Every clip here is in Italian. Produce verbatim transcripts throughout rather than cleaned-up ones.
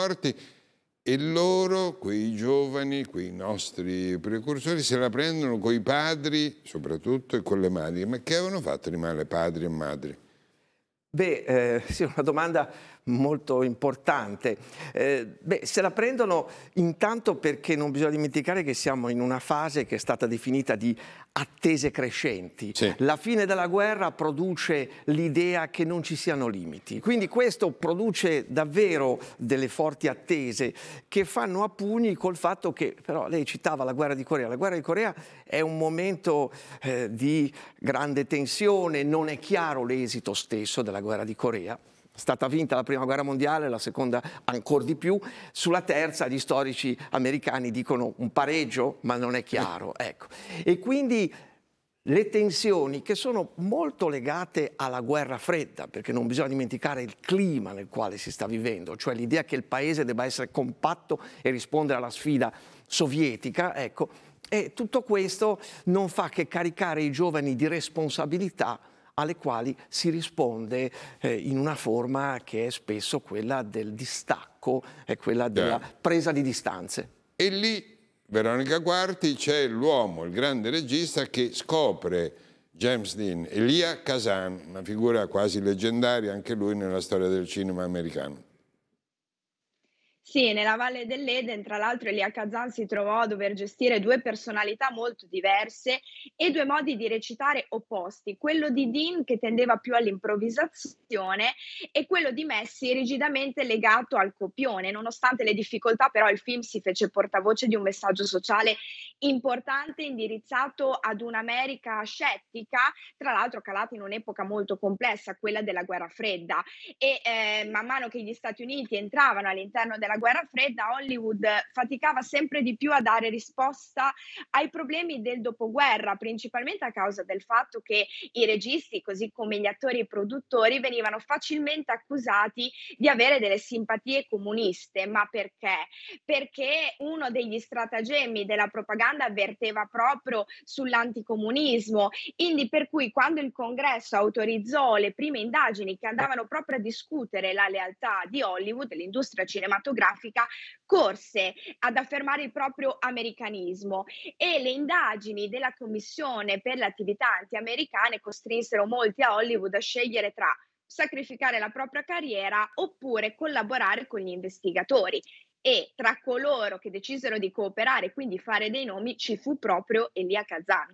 forti, e loro, quei giovani, quei nostri precursori, se la prendono coi padri, soprattutto, e con le madri. Ma che avevano fatto di male padri e madri? Beh, eh, sì, è una domanda molto importante. Eh, beh, se la prendono intanto perché non bisogna dimenticare che siamo in una fase che è stata definita di attese crescenti. Sì. La fine della guerra produce l'idea che non ci siano limiti. Quindi questo produce davvero delle forti attese che fanno a pugni col fatto che, però lei citava la guerra di Corea. La guerra di Corea è un momento eh, di grande tensione, non è chiaro l'esito stesso della guerra di Corea. È stata vinta la prima guerra mondiale, la seconda ancora di più. Sulla terza gli storici americani dicono un pareggio, ma non è chiaro. Ecco. E quindi le tensioni, che sono molto legate alla guerra fredda, perché non bisogna dimenticare il clima nel quale si sta vivendo, cioè l'idea che il paese debba essere compatto e rispondere alla sfida sovietica, ecco. E tutto questo non fa che caricare i giovani di responsabilità alle quali si risponde eh, in una forma che è spesso quella del distacco e quella della presa di distanze. E lì, Veronica Quarti, c'è l'uomo, il grande regista, che scopre James Dean, Elia Kazan, una figura quasi leggendaria anche lui nella storia del cinema americano. Sì, nella Valle dell'Eden, tra l'altro, Elia Kazan si trovò a dover gestire due personalità molto diverse e due modi di recitare opposti, quello di Dean che tendeva più all'improvvisazione e quello di Messi rigidamente legato al copione. Nonostante le difficoltà, però, il film si fece portavoce di un messaggio sociale importante indirizzato ad un'America scettica, tra l'altro calata in un'epoca molto complessa, quella della guerra fredda. E eh, man mano che gli Stati Uniti entravano all'interno della guerra fredda, Hollywood faticava sempre di più a dare risposta ai problemi del dopoguerra, principalmente a causa del fatto che i registi, così come gli attori e i produttori, venivano facilmente accusati di avere delle simpatie comuniste. Ma perché? Perché uno degli stratagemmi della propaganda avverteva proprio sull'anticomunismo, quindi per cui quando il Congresso autorizzò le prime indagini che andavano proprio a discutere la lealtà di Hollywood, l'industria cinematografica, corse ad affermare il proprio americanismo, e le indagini della Commissione per le attività anti-americane costrinsero molti a Hollywood a scegliere tra sacrificare la propria carriera oppure collaborare con gli investigatori. E tra coloro che decisero di cooperare e quindi fare dei nomi ci fu proprio Elia Kazan.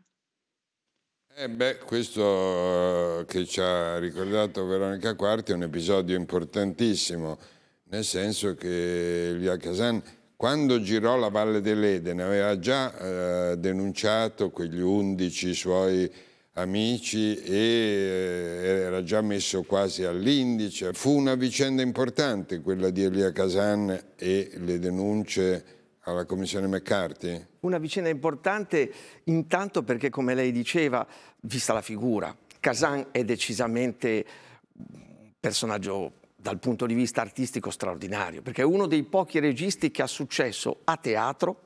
Eh beh, questo che ci ha ricordato Veronica Quarti è un episodio importantissimo, nel senso che Elia Kazan, quando girò La Valle dell'Eden, aveva già eh, denunciato quegli undici suoi amici e eh, era già messo quasi all'indice. Fu una vicenda importante quella di Elia Kazan e le denunce alla Commissione McCarthy? Una vicenda importante intanto perché, come lei diceva, vista la figura, Kazan è decisamente un personaggio dal punto di vista artistico straordinario, perché è uno dei pochi registi che ha successo a teatro,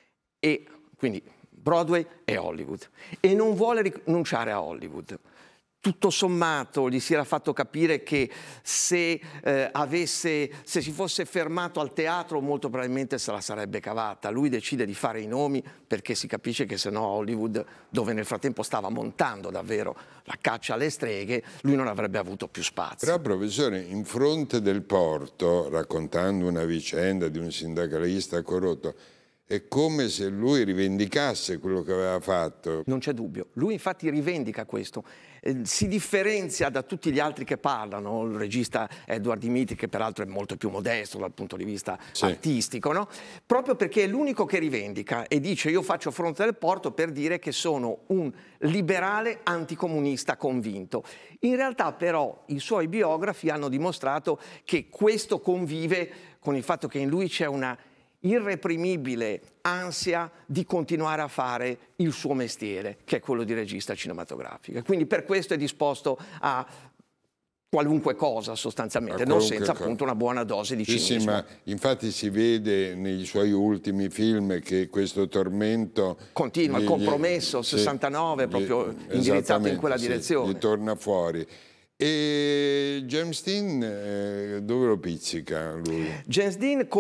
e quindi Broadway e Hollywood, e non vuole rinunciare a Hollywood. Tutto sommato gli si era fatto capire che se, eh, avesse, se si fosse fermato al teatro molto probabilmente se la sarebbe cavata. Lui decide di fare i nomi perché si capisce che se no Hollywood, dove nel frattempo stava montando davvero la caccia alle streghe, lui non avrebbe avuto più spazio. Però, professore, in fronte del porto, raccontando una vicenda di un sindacalista corrotto, è come se lui rivendicasse quello che aveva fatto. Non c'è dubbio. Lui infatti rivendica questo. Eh, si differenzia da tutti gli altri che parlano, il regista Edward Dimitri, che peraltro è molto più modesto dal punto di vista sì. artistico, no? Proprio perché è l'unico che rivendica e dice: io faccio fronte del porto per dire che sono un liberale anticomunista convinto. In realtà però i suoi biografi hanno dimostrato che questo convive con il fatto che in lui c'è una irreprimibile ansia di continuare a fare il suo mestiere, che è quello di regista cinematografico. Quindi per questo è disposto a qualunque cosa sostanzialmente, non senza cosa. appunto una buona dose di sì, cinismo. Sì, ma infatti si vede nei suoi ultimi film che questo tormento continua, il compromesso gli, sessantanove, gli, proprio indirizzato in quella direzione. Sì, gli torna fuori. E James Dean eh, dove lo pizzica lui? James Dean